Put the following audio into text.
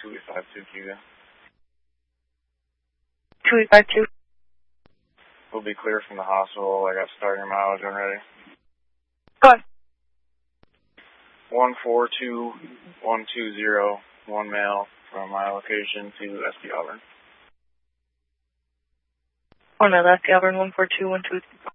2852 Cuba. 2852. We'll be clear from the hospital. I got starting mileage already. Go ahead. 142120, one male from my location to SP Auburn. On my left, Auburn 142120.